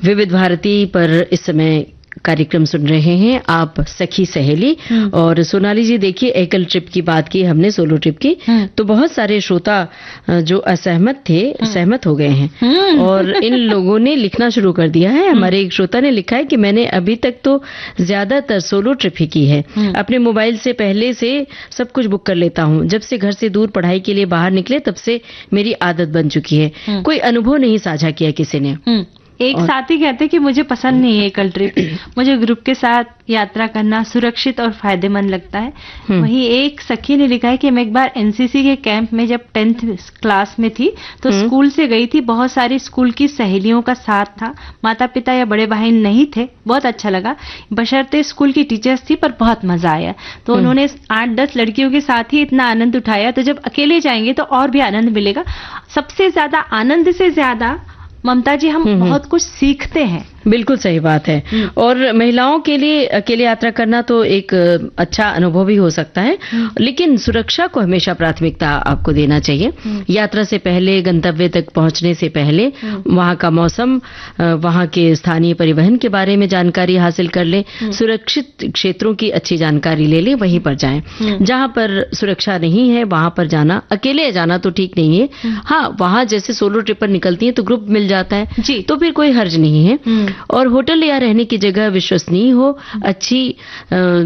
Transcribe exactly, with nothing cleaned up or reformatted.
विविध भारती पर इस समय कार्यक्रम सुन रहे हैं आप, सखी सहेली। और सोनाली जी, देखिए एकल ट्रिप की बात की हमने, सोलो ट्रिप की, तो बहुत सारे श्रोता जो असहमत थे सहमत हो गए हैं और इन लोगों ने लिखना शुरू कर दिया है। हमारे एक श्रोता ने लिखा है कि मैंने अभी तक तो ज्यादातर सोलो ट्रिप ही की है, अपने मोबाइल से पहले से सब कुछ बुक कर लेता हूँ। जब से घर से दूर पढ़ाई के लिए बाहर निकले तब से मेरी आदत बन चुकी है। कोई अनुभव नहीं साझा किया किसी ने। एक और... साथी कहते कि मुझे पसंद नहीं है एकल ट्रिप, मुझे ग्रुप के साथ यात्रा करना सुरक्षित और फायदेमंद लगता है। वहीं एक सखी ने लिखा है कि मैं एक बार एनसीसी के कैंप में जब टेंथ क्लास में थी तो स्कूल से गई थी, बहुत सारी स्कूल की सहेलियों का साथ था, माता पिता या बड़े बहन नहीं थे, बहुत अच्छा लगा, बशर्ते स्कूल की टीचर्स थी, पर बहुत मजा आया। तो उन्होंने आठ दस लड़कियों के साथ ही इतना आनंद उठाया, तो जब अकेले जाएंगे तो और भी आनंद मिलेगा। सबसे ज्यादा आनंद से ज्यादा ममता जी हम बहुत कुछ सीखते हैं। बिल्कुल सही बात है। और महिलाओं के लिए अकेले यात्रा करना तो एक अच्छा अनुभव भी हो सकता है, लेकिन सुरक्षा को हमेशा प्राथमिकता आपको देना चाहिए। यात्रा से पहले, गंतव्य तक पहुंचने से पहले वहां का मौसम, वहां के स्थानीय परिवहन के बारे में जानकारी हासिल कर ले, सुरक्षित क्षेत्रों की अच्छी जानकारी ले ले, वहीं पर जाएं। जहां पर सुरक्षा नहीं है वहां पर जाना, अकेले जाना तो ठीक नहीं है। हाँ, वहां जैसे सोलो ट्रिप पर निकलती है तो ग्रुप मिल जाता है जी, तो फिर कोई हर्ज नहीं है। और होटल या रहने की जगह विश्वसनीय हो, अच्छी